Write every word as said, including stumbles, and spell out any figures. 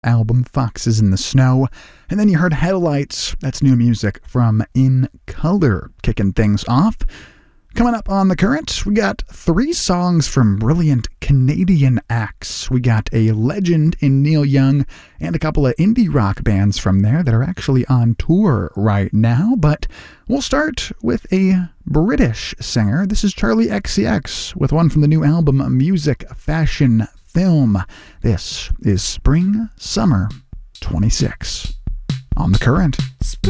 album Foxes in the Snow. And then you heard Headlights, that's new music from In Color, kicking things off. Coming up on The Current, we got three songs from brilliant Canadian acts. We got a legend in Neil Young and a couple of indie rock bands from there that are actually on tour right now. But we'll start with a British singer. This is Charlie X C X with one from the new album Music, Fashion, Film. This is Spring Summer twenty-six on The Current.